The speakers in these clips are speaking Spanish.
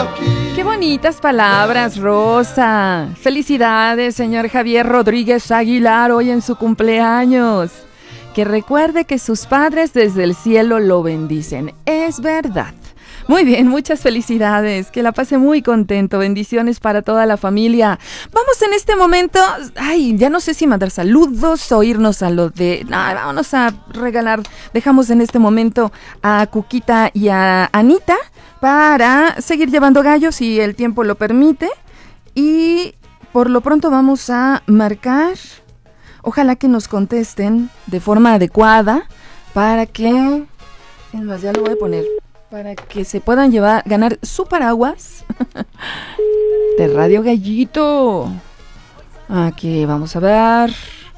Qué bonitas palabras, Rosa. Felicidades, señor Javier Rodríguez Aguilar, hoy en su cumpleaños. Que recuerde que sus padres desde el cielo lo bendicen. Es verdad. Muy bien, muchas felicidades. Que la pase muy contento. Bendiciones para toda la familia. Vamos en este momento. Ay, ya no sé si mandar saludos o irnos a lo de. No, vámonos a regalar. Dejamos en este momento a Cuquita y a Anita para seguir llevando gallos si el tiempo lo permite. Y por lo pronto vamos a marcar. Ojalá que nos contesten de forma adecuada para que. Es más, ya lo voy a poner. Para que se puedan ganar su paraguas de Radio Gallito. Aquí vamos a ver.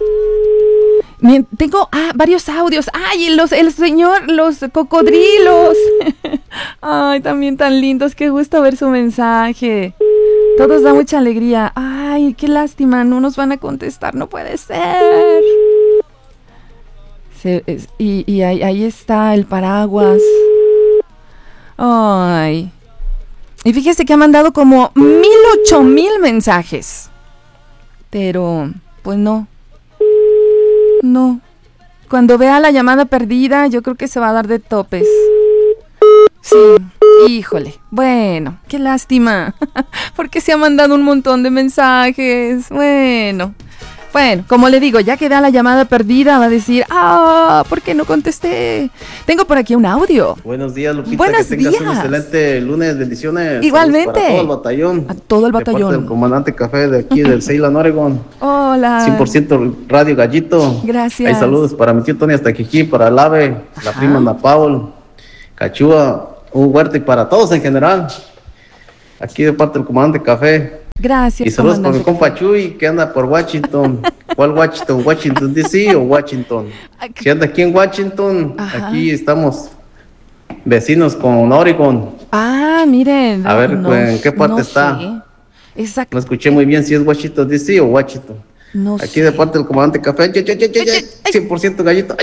Tengo varios audios. Ay, el señor, los cocodrilos. Ay, también tan lindos. Qué gusto ver su mensaje. Todos da mucha alegría. Ay, qué lástima. No nos van a contestar. No puede ser. Y ahí está el paraguas. Ay. Y fíjese que ha mandado como 8,000 mensajes. Pero, pues no. No. Cuando vea la llamada perdida, yo creo que se va a dar de topes. Sí. Híjole. Bueno, qué lástima. Porque se ha mandado un montón de mensajes. Bueno, como le digo, ya que da la llamada perdida, va a decir, ¿por qué no contesté? Tengo por aquí un audio. Buenos días, Lupita. Buenos que tengas días. un excelente lunes, bendiciones. Igualmente. Para todo el batallón. A todo el De parte batallón. del comandante Café de aquí del Ceylan, Oregon. Hola. 100% Radio Gallito. Gracias. Hay saludos para mi tío Tony hasta Quiquí, para el Ave, la prima Ana Paul, Cachúa, Huerta y para todos en general. Aquí de parte del comandante Café. Gracias. Y saludos para mi compa Café. Chuy, que anda por Washington. ¿Cuál Washington? ¿Washington DC o Washington? Si anda aquí en Washington, Ajá. aquí estamos vecinos con Oregon. Miren. A ver, ¿en qué parte está? Sé. Exacto. No escuché muy bien si es Washington DC o Washington. No Aquí sé. de parte del comandante Café. 100% Gallito.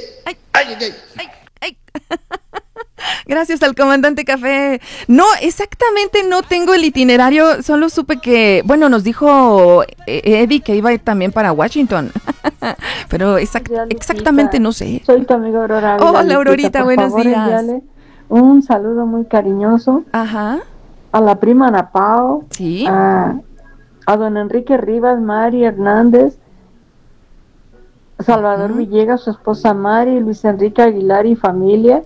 Ay. Gracias al comandante Café. No, exactamente no tengo el itinerario, solo supe que, bueno, nos dijo Eddie que iba a ir también para Washington, pero exactamente no sé. Soy tu amiga Aurora. Hola, Aurorita, buenos días. Envíale un saludo muy cariñoso Ajá. a la prima Ana Pao, Sí. a don Enrique Rivas, Mari Hernández, Salvador Villegas, su esposa Mari, Luis Enrique Aguilar y familia,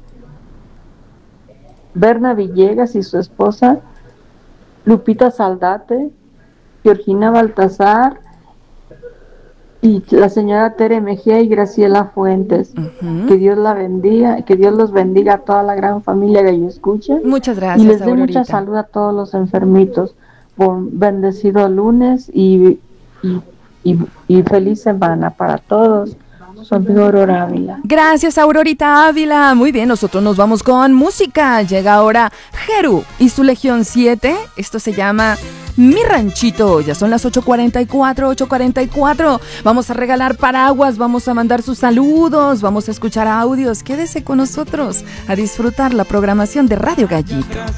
Berna Villegas y su esposa, Lupita Saldate, Georgina Baltasar y la señora Tere Mejía y Graciela Fuentes. Que Dios la bendiga, que Dios los bendiga a toda la gran familia que yo escuche. Muchas gracias, y les doy Aurorita. mucha salud a todos los enfermitos. Buen bendecido lunes y feliz semana para todos. Su amigo Aurora Ávila. Gracias, Aurorita Ávila. Muy bien, nosotros nos vamos con música. Llega ahora Jeru y su Legión 7. Esto se llama Mi Ranchito. Ya son las 8:44. Vamos a regalar paraguas, vamos a mandar sus saludos, vamos a escuchar audios. Quédese con nosotros a disfrutar la programación de Radio Gallito.